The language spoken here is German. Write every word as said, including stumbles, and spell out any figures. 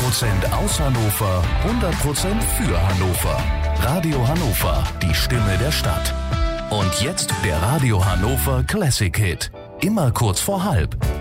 Prozent aus Hannover, hundert Prozent für Hannover. Radio Hannover, die Stimme der Stadt. Und jetzt der Radio Hannover Classic Hit. Immer kurz vor halb.